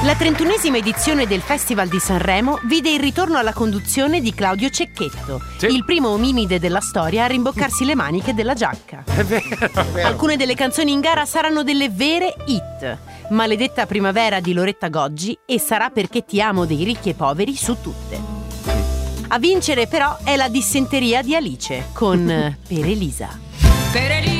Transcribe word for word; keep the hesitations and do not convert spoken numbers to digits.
La trentunesima edizione del Festival di Sanremo vide il ritorno alla conduzione di Claudio Cecchetto, Sì. il primo ominide della storia a rimboccarsi le maniche della giacca. È vero, è vero. Alcune delle canzoni in gara saranno delle vere hit. Maledetta primavera di Loretta Goggi e Sarà perché ti amo dei Ricchi e Poveri su tutte. A vincere però è la dissenteria di Alice con Per Elisa. Per Elisa